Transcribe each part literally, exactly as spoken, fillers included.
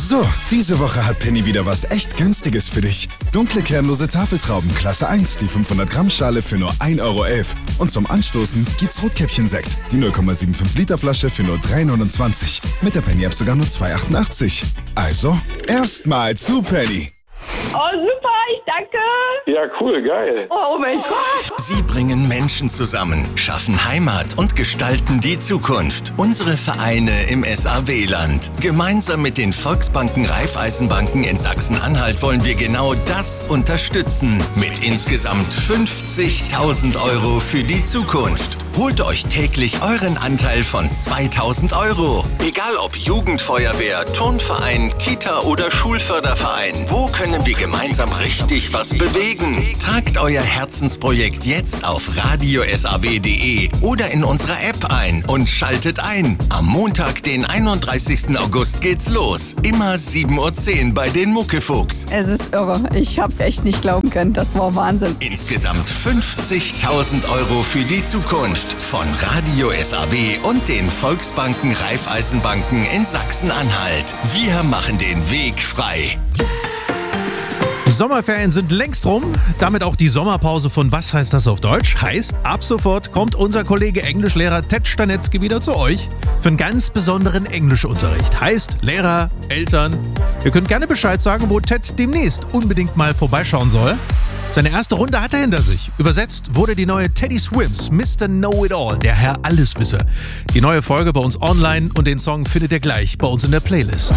So, diese Woche hat Penny wieder was echt Günstiges für dich. Dunkle kernlose Tafeltrauben Klasse eins, die fünfhundert Gramm Schale für nur ein Euro elf. Und zum Anstoßen gibt's Rotkäppchen-Sekt, die null Komma fünfundsiebzig Liter Flasche für nur drei neunundzwanzig. Mit der Penny-App sogar nur zwei achtundachtzig. Also, erstmal zu Penny. Oh, super, ich danke. Ja, cool, geil. Oh mein Gott. Sie bringen Menschen zusammen, schaffen Heimat und gestalten die Zukunft. Unsere Vereine im S A W-Land. Gemeinsam mit den Volksbanken Raiffeisenbanken in Sachsen-Anhalt wollen wir genau das unterstützen. Mit insgesamt fünfzigtausend Euro für die Zukunft. Holt euch täglich euren Anteil von zweitausend Euro. Egal ob Jugendfeuerwehr, Turnverein, Kita oder Schulförderverein. Wo können wir gemeinsam richtig was bewegen? Tragt euer Herzensprojekt jetzt auf radio s a w punkt d e oder in unserer App ein und schaltet ein. Am Montag, den einunddreißigsten August geht's los. Immer sieben Uhr zehn bei den Muckefuchs. Es ist irre. Ich hab's echt nicht glauben können. Das war Wahnsinn. Insgesamt fünfzigtausend Euro für die Zukunft. Von Radio S A W und den Volksbanken Raiffeisenbanken in Sachsen-Anhalt. Wir machen den Weg frei. Sommerferien sind längst rum, damit auch die Sommerpause von Was heißt das auf Deutsch? Heißt, ab sofort kommt unser Kollege Englischlehrer Ted Stanetzky wieder zu euch für einen ganz besonderen Englischunterricht. Heißt, Lehrer, Eltern, ihr könnt gerne Bescheid sagen, wo Ted demnächst unbedingt mal vorbeischauen soll. Seine erste Runde hat er hinter sich. Übersetzt wurde die neue Teddy Swims Mister Know-It-All, der Herr Alleswisser. Die neue Folge bei uns online und den Song findet ihr gleich bei uns in der Playlist.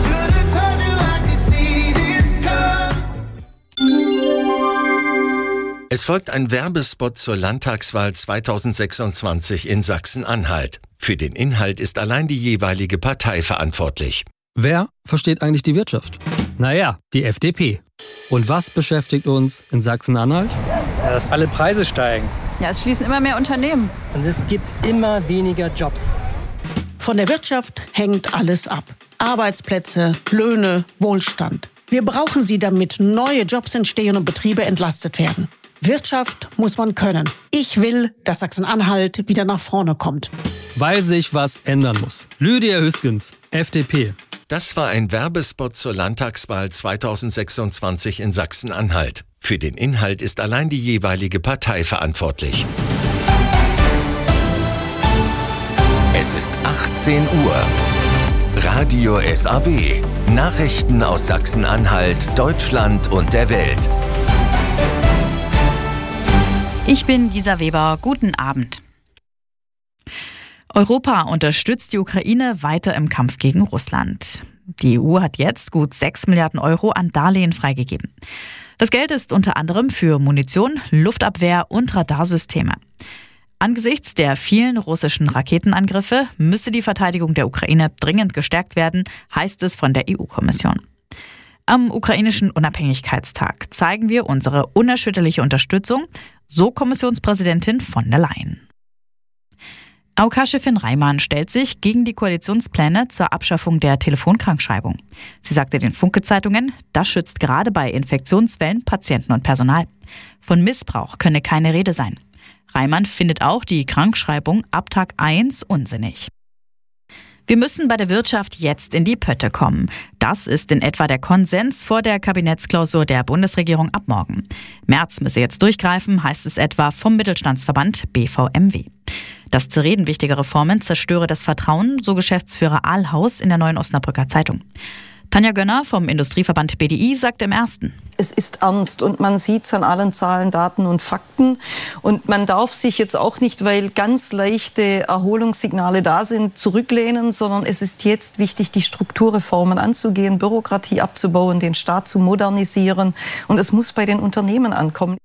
Es folgt ein Werbespot zur Landtagswahl zweitausendsechsundzwanzig in Sachsen-Anhalt. Für den Inhalt ist allein die jeweilige Partei verantwortlich. Wer versteht eigentlich die Wirtschaft? Naja, die F D P. Und was beschäftigt uns in Sachsen-Anhalt? Ja, dass alle Preise steigen. Ja, es schließen immer mehr Unternehmen. Und es gibt immer weniger Jobs. Von der Wirtschaft hängt alles ab. Arbeitsplätze, Löhne, Wohlstand. Wir brauchen sie, damit neue Jobs entstehen und Betriebe entlastet werden. Wirtschaft muss man können. Ich will, dass Sachsen-Anhalt wieder nach vorne kommt. Weil sich was ändern muss. Lydia Hüskens, F D P. Das war ein Werbespot zur Landtagswahl zweitausendsechsundzwanzig in Sachsen-Anhalt. Für den Inhalt ist allein die jeweilige Partei verantwortlich. Es ist achtzehn Uhr. Radio S A W. Nachrichten aus Sachsen-Anhalt, Deutschland und der Welt. Ich bin Lisa Weber. Guten Abend. Europa unterstützt die Ukraine weiter im Kampf gegen Russland. Die E U hat jetzt gut sechs Milliarden Euro an Darlehen freigegeben. Das Geld ist unter anderem für Munition, Luftabwehr und Radarsysteme. Angesichts der vielen russischen Raketenangriffe müsse die Verteidigung der Ukraine dringend gestärkt werden, heißt es von der E U-Kommission. Am ukrainischen Unabhängigkeitstag zeigen wir unsere unerschütterliche Unterstützung, so Kommissionspräsidentin von der Leyen. A O K-Chefin Reimann stellt sich gegen die Koalitionspläne zur Abschaffung der Telefonkrankschreibung. Sie sagte den Funke-Zeitungen, das schützt gerade bei Infektionswellen Patienten und Personal. Von Missbrauch könne keine Rede sein. Reimann findet auch die Krankschreibung ab Tag eins unsinnig. Wir müssen bei der Wirtschaft jetzt in die Pötte kommen. Das ist in etwa der Konsens vor der Kabinettsklausur der Bundesregierung ab morgen. Merz müsse jetzt durchgreifen, heißt es etwa vom Mittelstandsverband B V M W. Das Zerreden wichtiger Reformen zerstöre das Vertrauen, so Geschäftsführer Ahlhaus in der Neuen Osnabrücker Zeitung. Tanja Gönner vom Industrieverband B D I sagt im Ersten: Es ist ernst und man sieht es an allen Zahlen, Daten und Fakten. Und man darf sich jetzt auch nicht, weil ganz leichte Erholungssignale da sind, zurücklehnen, sondern es ist jetzt wichtig, die Strukturreformen anzugehen, Bürokratie abzubauen, den Staat zu modernisieren. Und es muss bei den Unternehmen ankommen.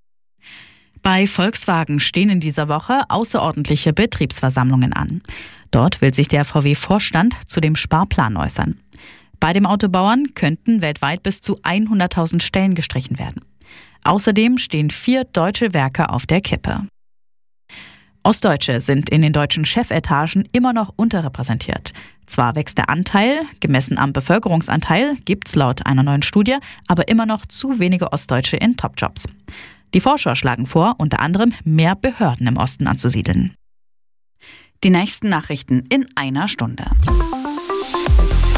Bei Volkswagen stehen in dieser Woche außerordentliche Betriebsversammlungen an. Dort will sich der V W-Vorstand zu dem Sparplan äußern. Bei dem Autobauern könnten weltweit bis zu hunderttausend Stellen gestrichen werden. Außerdem stehen vier deutsche Werke auf der Kippe. Ostdeutsche sind in den deutschen Chefetagen immer noch unterrepräsentiert. Zwar wächst der Anteil, gemessen am Bevölkerungsanteil, gibt's laut einer neuen Studie, aber immer noch zu wenige Ostdeutsche in Topjobs. Die Forscher schlagen vor, unter anderem mehr Behörden im Osten anzusiedeln. Die nächsten Nachrichten in einer Stunde.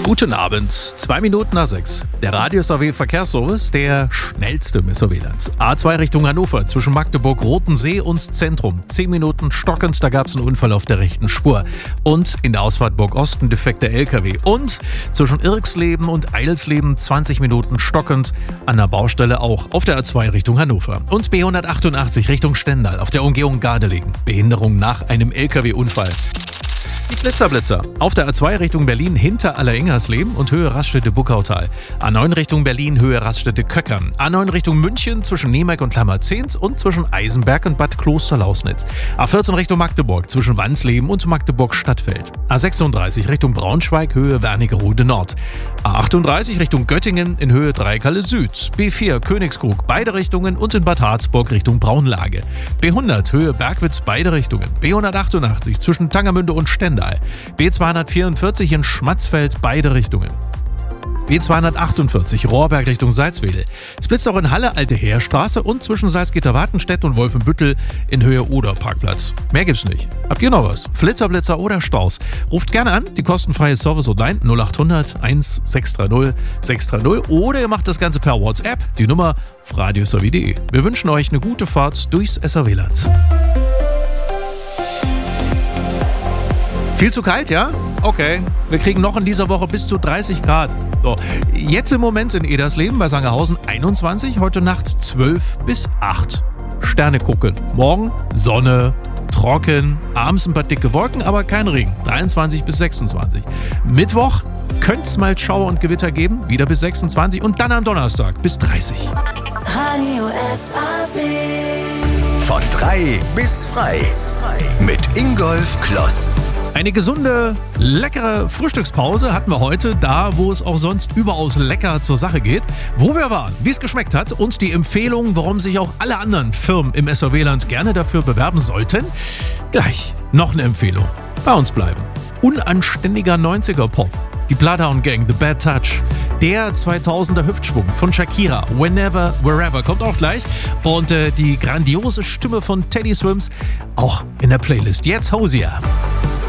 Guten Abend, zwei Minuten nach sechs. Der Radio-S A W Verkehrsservice, der schnellste im S A W-Land. A zwei Richtung Hannover, zwischen Magdeburg, Rotensee und Zentrum. Zehn Minuten stockend, da gab es einen Unfall auf der rechten Spur. Und in der Ausfahrt Burg Osten defekter L K W. Und zwischen Irksleben und Eilsleben zwanzig Minuten stockend, an der Baustelle auch auf der A zwei Richtung Hannover. Und B hundertachtundachtzig Richtung Stendal, auf der Umgehung Gardelegen. Behinderung nach einem L K W-Unfall. Die Blitzerblitzer. Auf der A zwei Richtung Berlin hinter Allerengersleben und Höhe Raststätte-Buckautal. A neun Richtung Berlin, Höhe Raststätte-Köckern. A neun Richtung München zwischen Nemeck und Lammerzehns und zwischen Eisenberg und Bad Klosterlausnitz. A vierzehn Richtung Magdeburg zwischen Wansleben und Magdeburg-Stadtfeld. A sechsunddreißig Richtung Braunschweig, Höhe Wernigerode Nord. A achtunddreißig Richtung Göttingen in Höhe Dreikalle Süd. B vier Königskrug beide Richtungen und in Bad Harzburg Richtung Braunlage. B hundert Höhe Bergwitz beide Richtungen. B hundertachtundachtzig zwischen Tangermünde und Stendal. B zweihundertvierundvierzig in Schmatzfeld beide Richtungen. B zweihundertachtundvierzig Rohrberg Richtung Salzwedel. Es blitzt auch in Halle Alte Heerstraße und zwischen Salzgitter-Wartenstedt und Wolfenbüttel in Höhe Oder-Parkplatz. Mehr gibt's nicht. Habt ihr noch was? Flitzer, Blitzer oder Staus? Ruft gerne an, die kostenfreie Service-Hotline null achthundert eins sechs drei null sechs drei null oder ihr macht das Ganze per WhatsApp, die Nummer auf radio s a w punkt d e. Wir wünschen euch eine gute Fahrt durchs S A W-Land. Viel zu kalt, ja? Okay. Wir kriegen noch in dieser Woche bis zu dreißig Grad. So, jetzt im Moment in Edersleben bei Sangerhausen einundzwanzig, heute Nacht zwölf bis acht. Sterne gucken. Morgen Sonne, trocken, abends ein paar dicke Wolken, aber kein Regen. dreiundzwanzig bis sechsundzwanzig. Mittwoch könnte es mal Schauer und Gewitter geben, wieder bis sechsundzwanzig und dann am Donnerstag bis dreißig. Radio S A W. Von drei bis frei. Mit Ingolf Kloss. Eine gesunde, leckere Frühstückspause hatten wir heute, da wo es auch sonst überaus lecker zur Sache geht. Wo wir waren, wie es geschmeckt hat und die Empfehlung, warum sich auch alle anderen Firmen im S A W-Land gerne dafür bewerben sollten. Gleich noch eine Empfehlung. Bei uns bleiben. Unanständiger neunziger-Pop. Die Bloodhound Gang, The Bad Touch. Der zweitausender Hüftschwung von Shakira, Whenever, Wherever, kommt auch gleich. Und äh, die grandiose Stimme von Teddy Swims auch in der Playlist. Jetzt Hosier.